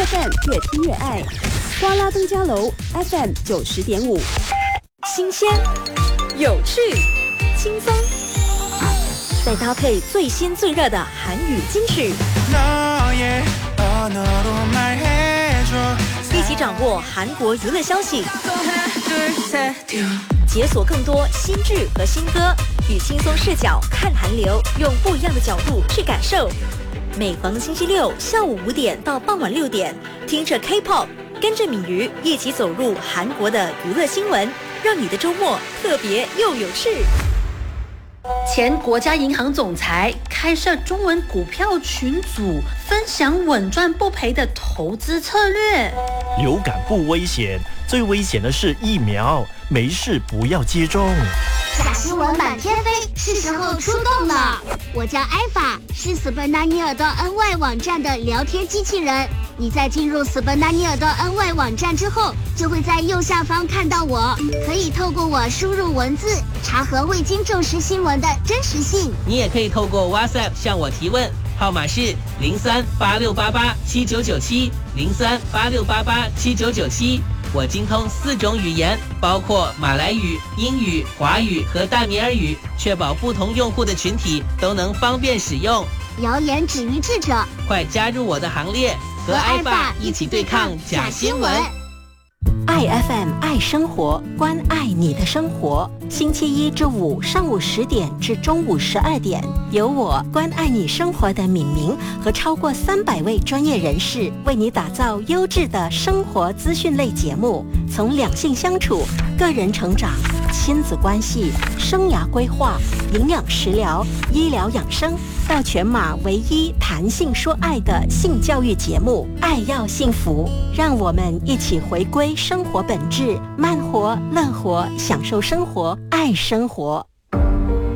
FM 越听越爱，瓜拉登嘉楼 FM 90.5，新鲜、有趣、轻松，再搭配最新最热的韩语金曲，一起掌握韩国娱乐消息，解锁更多新剧和新歌，与轻松视角看韩流，用不一样的角度去感受。每逢星期六下午5点到傍晚6点，听着 K-pop， 跟着敏瑜一起走入韩国的娱乐新闻，让你的周末特别又有趣。 前国家银行总裁开设中文股票群组，分享稳赚不赔的投资策略。 流感不危险，最危险的是疫苗，没事不要接种。 假新闻满天飞，是时候出动了。我叫艾法，是斯本纳尼尔的 NY 网站的聊天机器人。你在进入斯本纳尼尔的 NY 网站之后，就会在右下方看到我，可以透过我输入文字，查核未经证实新闻的真实性。 你也可以透过 WhatsApp 向我提问，号码是0386887997，0386887997。我精通4种语言，包括马来语、英语、华语和大米尔语，确保不同用户的群体都能方便使用。 谣言止于智者， 快加入我的行列，和艾爸一起对抗假新闻。 爱 FM 爱生活，关爱你的生活。星期一至五上午10点至中午12点，由我关爱你生活的敏明和超过300位专业人士，为你打造优质的生活资讯类节目。从两性相处、个人成长、亲子关系、生涯规划、营养食疗、医疗养生，到全马唯一谈性说爱的性教育节目《爱要幸福》，让我们一起回归生活本质，慢活、乐活，享受生活，爱生活。